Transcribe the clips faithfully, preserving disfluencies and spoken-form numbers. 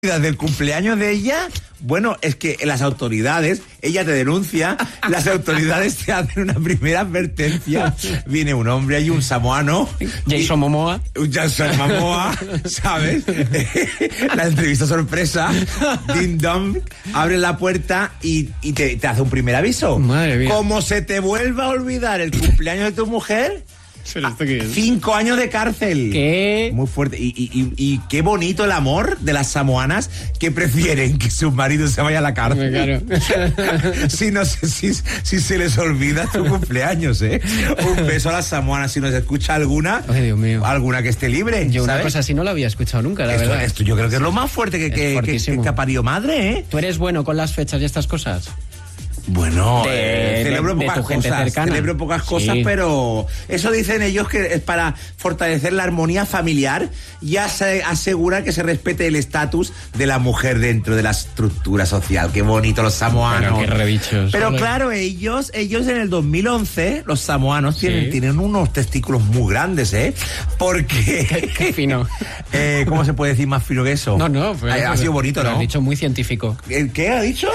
curiosidad del cumpleaños de ella, bueno, es que las autoridades, ella te denuncia, las autoridades te hacen una primera advertencia. Viene un hombre ahí, un samoano. Jason y, Momoa. Un Jason Momoa, ¿sabes? La entrevista sorpresa. Ding dong, abre la puerta y, y te, te hace un primer aviso. Madre mía. Como se te vuelva a olvidar el cumpleaños de tu mujer... ¿Pero esto qué es? Cinco años de cárcel. ¿Qué? Muy fuerte. Y, y, y, y qué bonito el amor de las samoanas que prefieren que su marido se vaya a la cárcel. Claro. Si no sé si, si se les olvida tu cumpleaños, ¿eh? Un beso a las samoanas. Si nos escucha alguna, ay, Dios mío, alguna que esté libre. Yo ¿sabes? una cosa así no la había escuchado nunca, la esto, verdad. Esto yo creo que es lo más fuerte que, que, que, que, que ha parido madre, ¿eh? ¿Tú eres bueno con las fechas y estas cosas? Bueno, de, eh, celebro de, pocas de tu gente cosas, cercana. celebro pocas cosas, sí. Pero eso dicen ellos que es para fortalecer la armonía familiar y ase- asegurar que se respete el estatus de la mujer dentro de la estructura social. Qué bonito los samoanos. Pero qué redichos. Pero claro, ellos, ellos en el dos mil once, los samoanos tienen, sí. tienen unos testículos muy grandes, ¿eh? Porque... Qué, qué fino. eh, ¿Cómo se puede decir más fino que eso? No, no. Pero, ha, ha sido bonito, ¿no? Lo has dicho muy científico. ¿El qué ha dicho?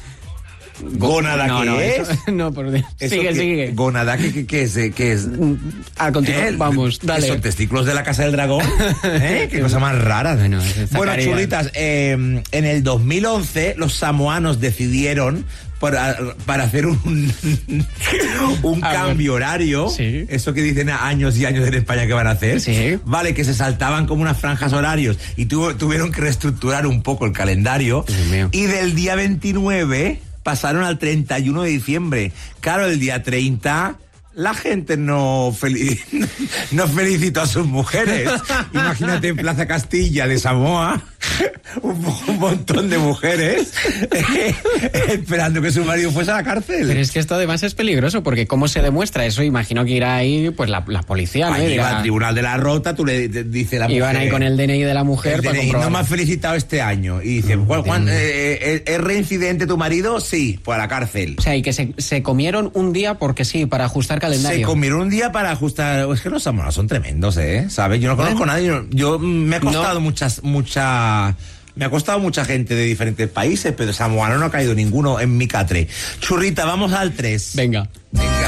¿Gónada no, qué no, es? Eso, no, por Dios. Sigue, que, sigue. ¿Gónada qué, qué, qué es? ¿Qué es? A continuar, ¿Eh? vamos, dale. ¿Son testículos de la Casa del Dragón? ¿Eh? Qué cosa más rara. Bueno, bueno churritas, eh, en el dos mil once los samoanos decidieron para, para hacer un, un cambio ver. horario, sí. Eso que dicen años y años en España que van a hacer, sí. Vale, que se saltaban como unas franjas horarios y tuvo, tuvieron que reestructurar un poco el calendario. Dios mío. Y del día veintinueve pasaron al treinta y uno de diciembre. Claro, el día treinta la gente no, fel- no felicitó a sus mujeres. Imagínate en Plaza Castilla de Samoa, un, un montón de mujeres eh, esperando que su marido fuese a la cárcel. Pero es que esto además es peligroso, porque ¿cómo se demuestra eso? Imagino que irá ahí pues la, la policía, ¿no? Allí Dirá, va al Tribunal de la Rota, tú le te, dice la mujer... Iban ahí con el D N I de la mujer el para D N I, comprobar. no me has felicitado este año. Y dice, No, ¿cuál, Juan, eh, ¿es reincidente tu marido? Sí, pues a la cárcel. O sea, y que se, se comieron un día porque sí, para ajustar calendario. Se comieron un día para ajustar... Es que los samoanos son tremendos, ¿eh? ¿Sabes? Yo no conozco a nadie. Yo, yo me ha costado no. muchas... mucha Me ha costado mucha gente de diferentes países, pero samoano no ha caído ninguno en mi catre. Churrita, vamos al tres. Venga. Venga.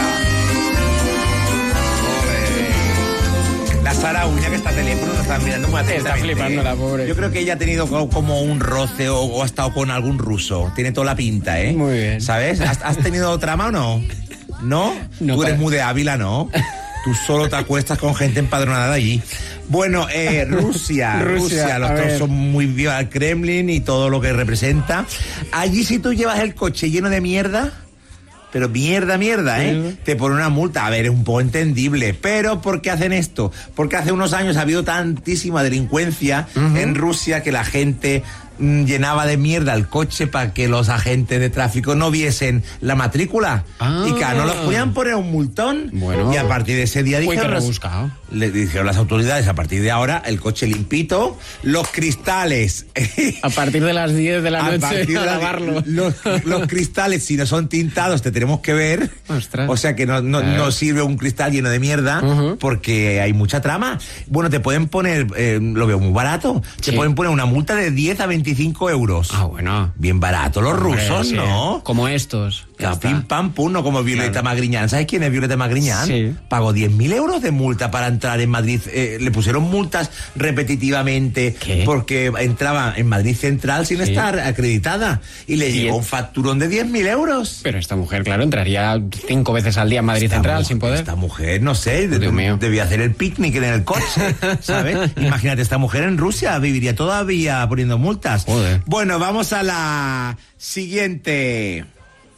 Joder. La Sara Uña, que está al teléfono, nos está mirando muy atentamente. Está flipando la pobre. Yo creo que ella ha tenido como un roce o, o ha estado con algún ruso. Tiene toda la pinta, ¿eh? Muy bien. ¿Sabes? ¿Has, has tenido trama o no? ¿No? No, Tú eres para... muy de Ávila, ¿no? Tú solo te acuestas con gente empadronada allí. Bueno, eh, Rusia, Rusia, Rusia, los dos son muy vivos al Kremlin y todo lo que representa. Allí si tú llevas el coche lleno de mierda, pero mierda, mierda, ¿eh? Uh-huh. Te ponen una multa. A ver, es un poco entendible. Pero ¿por qué hacen esto? Porque hace unos años ha habido tantísima delincuencia uh-huh. en Rusia que la gente llenaba de mierda el coche para que los agentes de tráfico no viesen la matrícula. Ah. Y claro, no los podían poner un multón. Bueno. Y a partir de ese día dijeron, los, le dijeron las autoridades, a partir de ahora, el coche limpito, los cristales. A partir de las diez de la a noche de a lavarlo. Los, los cristales, si no son tintados, te tenemos que ver. Ostras. O sea que no, no, no sirve un cristal lleno de mierda uh-huh. porque hay mucha trama. Bueno, te pueden poner, eh, lo veo muy barato, sí. te pueden poner una multa de diez a veinticinco euros. Ah, bueno. Bien barato los Hombre, rusos, sí. ¿no? Como estos. Claro, pim, pam, pum, no como Violeta claro. Magriñán. ¿Sabes quién es Violeta Magriñán? Sí. Pagó diez mil euros de multa para entrar en Madrid. Eh, le pusieron multas repetitivamente ¿Qué? porque entraba en Madrid Central sin sí. estar acreditada. Y le llegó un facturón de diez mil euros. Pero esta mujer, claro, entraría cinco veces al día en Madrid esta Central mujer, sin poder. Esta mujer, no sé, Dios de, mío. debía hacer el picnic en el coche, ¿sabes? Imagínate, esta mujer en Rusia viviría todavía poniendo multas. Joder. Bueno, vamos a la siguiente.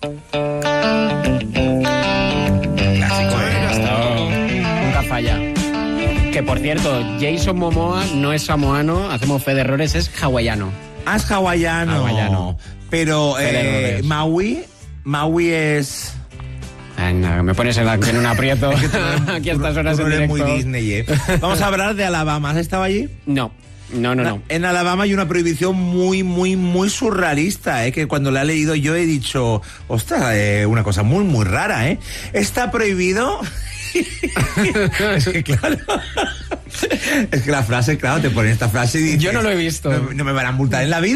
Clásico, ¿eh? No, nunca falla. Que por cierto, Jason Momoa no es samoano, hacemos fe de errores, es hawaiano. Ah, es hawaiano. Hawaiano. Pero eh, Maui, Maui es... Ay, no, me pones en, la, en un aprieto. Es que tú no, aquí a estas horas tú no en eres directo. muy Disney, ¿eh? Vamos a hablar de Alabama. ¿Has estado allí? No. No, no, no. En Alabama hay una prohibición muy, muy, muy surrealista, ¿eh? Que cuando la he leído yo he dicho, ostras, eh, una cosa muy, muy rara, ¿eh? Está prohibido... Es que claro... Es que la frase, claro, te ponen esta frase y dices, yo no lo he visto. No, no me van a multar en la vida.